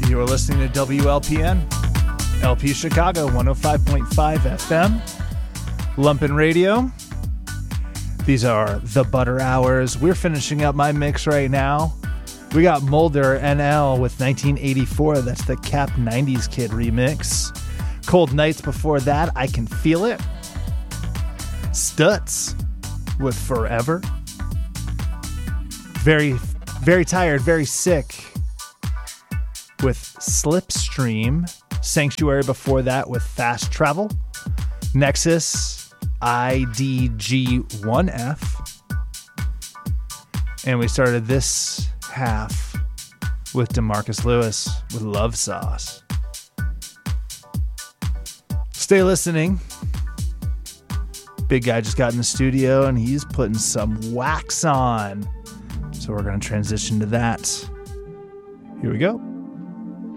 You're listening to WLPN, LP Chicago, 105.5 FM, Lumpin' Radio. These are the Butter Hours. We're finishing up my mix right now. We got Mulder NL with 1984. That's the Cap 90s Kid remix. Cold Nights before that, I Can Feel It. Stutz with Forever. Very, very tired, very sick with Slipstream. Sanctuary before that with Fast Travel. Nexus IDG1F. And we started this half with DeMarcus Lewis with Love Sauce. Stay listening. Big guy just got in the studio and he's putting some wax on. So we're going to transition to that. Here we go.